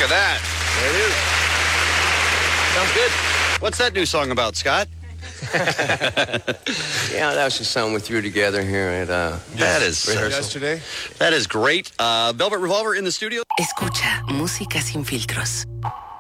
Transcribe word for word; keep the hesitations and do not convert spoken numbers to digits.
at that. There it is. Sounds good. What's that new song about, Scott? Yeah, that was just something we threw together here at uh, That is rehearsal. Yesterday. That is great. Uh, Velvet Revolver in the studio. Escucha música sin filtros.